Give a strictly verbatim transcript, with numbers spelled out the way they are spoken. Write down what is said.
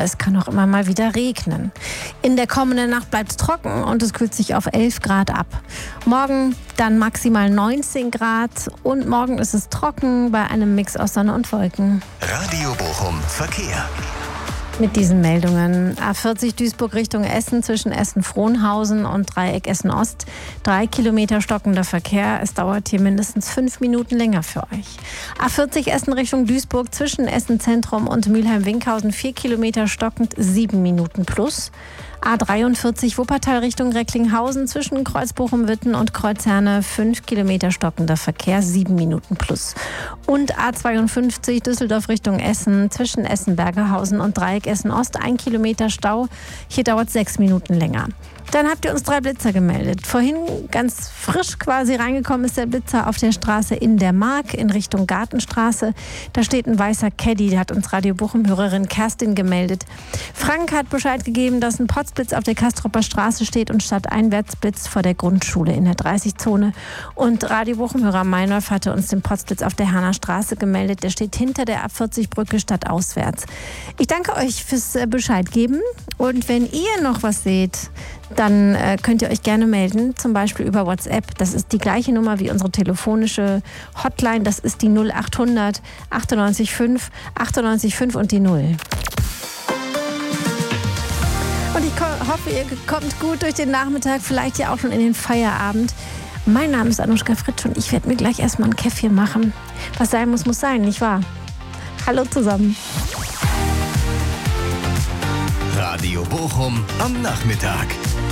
es kann auch immer mal wieder regnen. In der kommenden Nacht bleibt es trocken und es kühlt sich auf elf Grad ab. Morgen dann maximal neunzehn Grad und morgen ist es trocken bei einem Mix aus Sonne und Wolken. Radio Bochum Verkehr. Mit diesen Meldungen: A vierzig Duisburg Richtung Essen zwischen Essen-Frohnhausen und Dreieck Essen-Ost. Drei Kilometer stockender Verkehr. Es dauert hier mindestens fünf Minuten länger für euch. A vierzig Essen Richtung Duisburg zwischen Essen-Zentrum und Mülheim-Winkhausen. Vier Kilometer stockend, sieben Minuten plus. A dreiundvierzig Wuppertal Richtung Recklinghausen zwischen Kreuz-Bochum-Witten und Kreuzherne. Fünf Kilometer stockender Verkehr, sieben Minuten plus. Und A zweiundfünfzig Düsseldorf Richtung Essen zwischen Essen-Bergerhausen und Dreieck Essen-Ost. Ein Kilometer Stau. Hier dauert sechs Minuten länger. Dann habt ihr uns drei Blitzer gemeldet. Vorhin ganz frisch quasi reingekommen ist der Blitzer auf der Straße in der Mark in Richtung Gartenstraße. Da steht ein weißer Caddy, der hat uns Radio Bochum-Hörerin Kerstin gemeldet. Frank hat Bescheid gegeben, dass ein Potzblitz auf der Kastropper Straße steht und Stadteinwärtsblitz vor der Grundschule in der dreißig-Zone. Und Radio Bochum-Hörer Meinolf hatte uns den Potzblitz auf der Herner Straße gemeldet. Der steht hinter der A vierzig Brücke stadtauswärts. Ich danke euch fürs Bescheid geben. Und wenn ihr noch was seht, dann äh, könnt ihr euch gerne melden, zum Beispiel über WhatsApp. Das ist die gleiche Nummer wie unsere telefonische Hotline. Das ist die null achthundert achtundneunzig fünf achtundneunzig fünf und die null. Und ich ko- hoffe, ihr kommt gut durch den Nachmittag, vielleicht ja auch schon in den Feierabend. Mein Name ist Anuschka Fritsch und ich werde mir gleich erstmal ein Käffchen machen. Was sein muss, muss sein, nicht wahr? Hallo zusammen. Radio Bochum am Nachmittag.